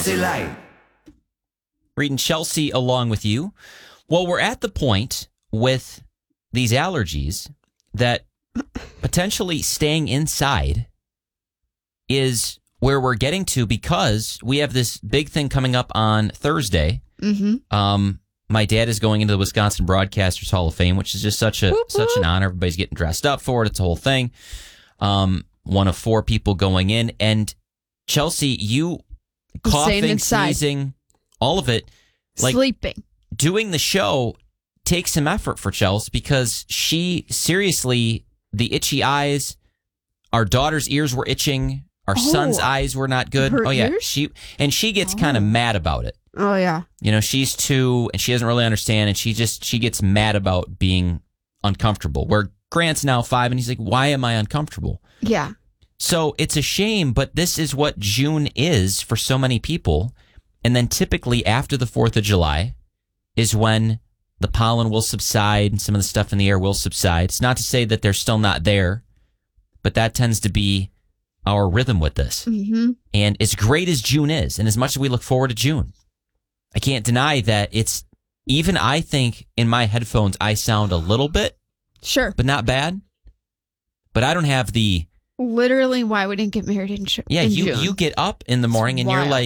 Jazzy Light. Reading Chelsea along with you. Well, we're at the point with these allergies that potentially staying inside is where we're getting to, because we have this big thing coming up on Thursday. Mm-hmm. My dad is going into the Wisconsin Broadcasters Hall of Fame, which is just such an honor. Everybody's getting dressed up for it. It's a whole thing. One of 4 people going in. And Chelsea, you coughing, sneezing, all of it. Like, sleeping. Doing the show takes some effort for Chelsea, because she seriously, the itchy eyes, our daughter's ears were itching. Our son's eyes were not good. Her Ears? She gets kind of mad about it. Oh, yeah. You know, she's 2 and she doesn't really understand, and she gets mad about being uncomfortable. Where Grant's now 5 and he's like, why am I uncomfortable? Yeah. So it's a shame, but this is what June is for so many people. And then typically after the 4th of July is when the pollen will subside and some of the stuff in the air will subside. It's not to say that they're still not there, but that tends to be our rhythm with this. Mm-hmm. And as great as June is, and as much as we look forward to June, I can't deny that it's, even I think in my headphones I sound a little bit, sure, but not bad. But I don't have the... Literally, why we didn't get married in June. Yeah, you get up in the morning and you're like,